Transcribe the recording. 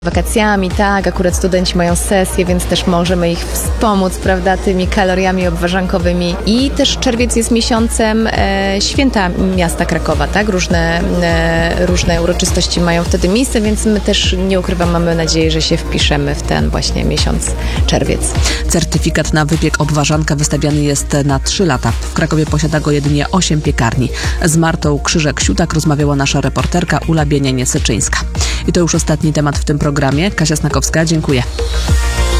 Wakacjami, tak, akurat studenci mają sesję, więc też możemy ich wspomóc, prawda, tymi kaloriami obwarzankowymi. I też czerwiec jest miesiącem święta miasta Krakowa, tak, różne uroczystości mają wtedy miejsce, więc my też, nie ukrywam, mamy nadzieję, że się wpiszemy w ten właśnie miesiąc czerwiec. Certyfikat na wypiek obwarzanka wystawiany jest na 3 lata. W Krakowie posiada go jedynie 8 piekarni. Z Martą Krzyżek-Siutak rozmawiała nasza reporterka Ula Bienianie-Syczyńska. I to już ostatni temat w tym programie. Kasia Snakowska, dziękuję.